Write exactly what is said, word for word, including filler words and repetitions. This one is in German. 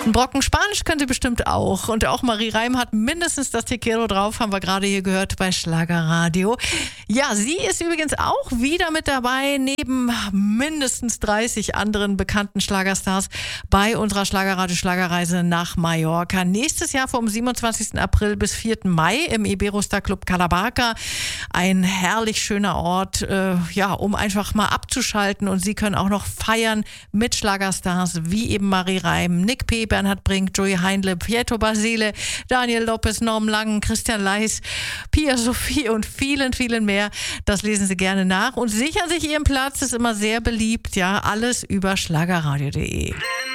Ein Brocken Spanisch können sie bestimmt auch. Und auch Marie Reim hat mindestens das Te Quiero drauf, haben wir gerade hier gehört bei Schlagerradio. Ja, sie ist übrigens auch wieder mit dabei, neben mindestens dreißig anderen bekannten Schlagerstars bei unserer Schlagerradio-Schlagerreise nach Mallorca. Nächstes Jahr vom siebenundzwanzigsten April bis vierten Mai im Iberostar Club Calabarca. Ein herrlich schöner Ort, äh, ja, um einfach mal abzuschalten. Und sie können auch noch feiern mit Schlagerstars wie eben Marie Reim, Nick P., Bernhard Brink, Joey Heindle, Pietro Basile, Daniel Lopez, Norm Langen, Christian Leis, Pia Sophie und vielen, vielen mehr. Das lesen Sie gerne nach und sichern sich Ihren Platz. Ist immer sehr beliebt. Ja, alles über schlagerradio punkt de.